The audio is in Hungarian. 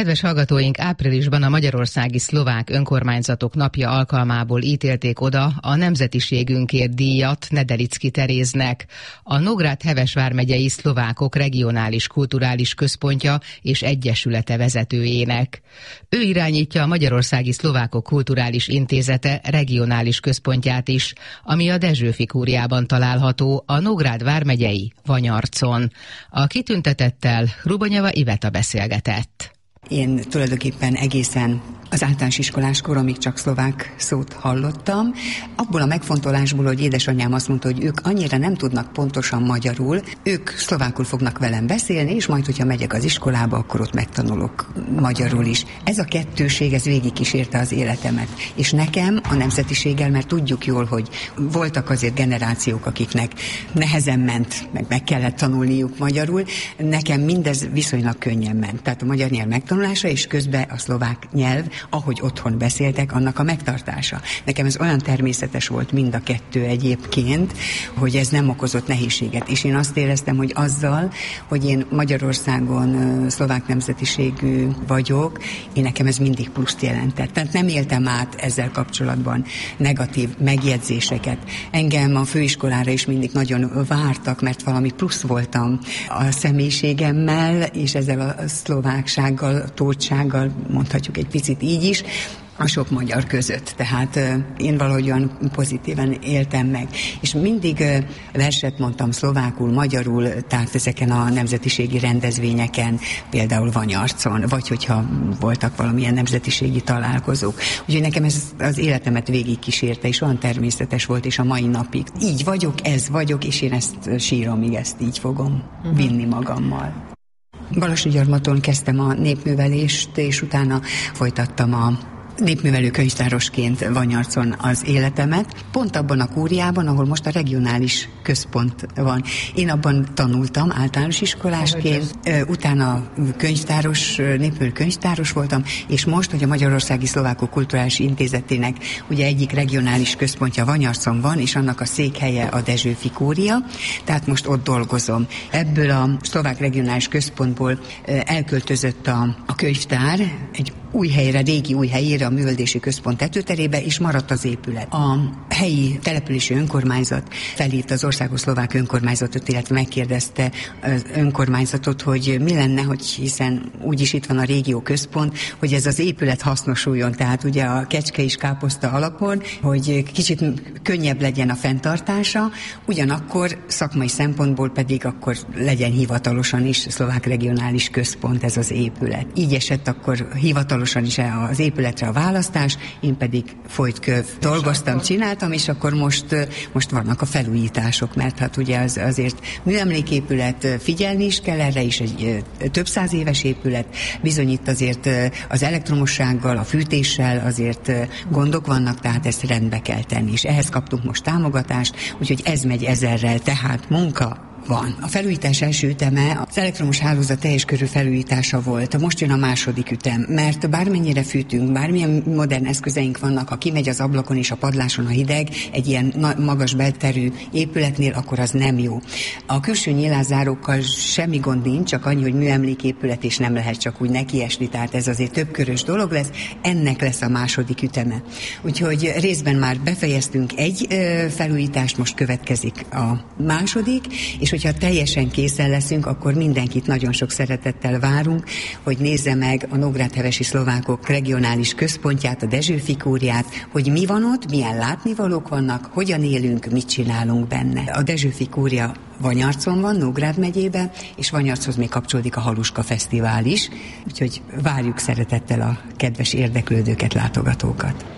Kedves hallgatóink, áprilisban a Magyarországi Szlovák Önkormányzatok Napja alkalmából ítélték oda a Nemzetiségünkért díjat Nedelicki Teréznek, a Nógrád-Heves vármegyei szlovákok regionális kulturális központja és egyesülete vezetőjének. Ő irányítja a Magyarországi Szlovákok Kulturális Intézete regionális központját is, ami a Dezsőfi kúriában található a Nógrád vármegyei Vanyarcon. A kitüntetettel Hrubonyeva Iveta beszélgetett. Én tulajdonképpen egészen az általános iskolás koromig csak szlovák szót hallottam. Abból a megfontolásból, hogy édesanyám azt mondta, hogy ők annyira nem tudnak pontosan magyarul, ők szlovákul fognak velem beszélni, és majd, hogyha megyek az iskolába, akkor ott megtanulok magyarul is. Ez a kettőség, ez végigkísérte az életemet. És nekem a nemzetiséggel, mert tudjuk jól, hogy voltak azért generációk, akiknek nehezen ment, meg kellett tanulniuk magyarul, nekem mindez viszonylag könnyen ment. Tehát a magyar nyelv megtanulása, és közben a szlovák nyelv, ahogy otthon beszéltek, annak a megtartása. Nekem ez olyan természetes volt mind a kettő egyébként, hogy ez nem okozott nehézséget. És én azt éreztem, hogy azzal, hogy én Magyarországon szlovák nemzetiségű vagyok, nekem ez mindig pluszt jelentett. Tehát nem éltem át ezzel kapcsolatban negatív megjegyzéseket. Engem a főiskolára is mindig nagyon vártak, mert valami plusz voltam a személyiségemmel, és ezzel a szlováksággal, tótsággal, mondhatjuk egy picit így is, a sok magyar között. Tehát én valahogy olyan pozitívan éltem meg. És mindig verset mondtam szlovákul, magyarul, tehát ezeken a nemzetiségi rendezvényeken, például Vanyarcon, vagy hogyha voltak valamilyen nemzetiségi találkozók. Úgyhogy nekem ez az életemet végigkísérte, és olyan természetes volt, és a mai napig. Így vagyok, ez vagyok, és én ezt síromig ezt így fogom vinni magammal. Balassagyarmaton kezdtem a népművelést, és utána folytattam a népművelő könyvtárosként Vanyarcon az életemet, pont abban a kúriában, ahol most a regionális központ van. Én abban tanultam általános iskolásként, utána könyvtáros, népművelő könyvtáros voltam, és most, hogy a Magyarországi Szlovákok Kulturális Intézetének ugye egyik regionális központja Vanyarcon van, és annak a székhelye a Dezsőfi kúria, tehát most ott dolgozom. Ebből a szlovák regionális központból elköltözött a könyvtár egy új helyre, régi új helyére, a művelődési központ tetőterébe, és maradt az épület. A helyi települési önkormányzat felhívta az Országos Szlovák Önkormányzatot, illetve megkérdezte az önkormányzatot, hogy mi lenne, hogy hiszen úgyis itt van a régió központ, hogy ez az épület hasznosuljon, tehát ugye a kecske is káposzta alapon, hogy kicsit könnyebb legyen a fenntartása, ugyanakkor szakmai szempontból pedig akkor legyen hivatalosan is szlovák regionális központ ez az épület. Így esett akkor hivatalosan is az épületre a választás, én pedig folytköv dolgoztam, csináltam, és akkor most vannak a felújítások, mert hát ugye azért műemléképület, figyelni is kell erre is, egy több száz éves épület, bizony itt azért az elektromossággal, a fűtéssel azért gondok vannak, tehát ezt rendbe kell tenni, és ehhez kaptunk most támogatást, úgyhogy ez megy ezerrel, tehát munka van. A felújítás első üteme az elektromos hálózat teljes körű felújítása volt. Most jön a második ütem, mert bármennyire fűtünk, bármilyen modern eszközeink vannak, ha kimegy az ablakon és a padláson a hideg, egy ilyen magas belterű épületnél, akkor az nem jó. A külső nyílászárókkal semmi gond nincs, csak annyi, hogy műemléképület, és nem lehet csak úgy nekiesni, tehát ez azért többkörös dolog lesz, ennek lesz a második üteme. Úgyhogy részben már befejeztünk egy felújítást, most következik a második, és hogyha teljesen készen leszünk, akkor mindenkit nagyon sok szeretettel várunk, hogy nézze meg a Nógrád-Hevesi Szlovákok regionális központját, a Dezsőfi kúriát, hogy mi van ott, milyen látnivalók vannak, hogyan élünk, mit csinálunk benne. A Dezsőfi kúria Vanyarcon van, Nógrád megyében, és Vanyarchoz még kapcsolódik a Haluska Fesztivál is, úgyhogy várjuk szeretettel a kedves érdeklődőket, látogatókat.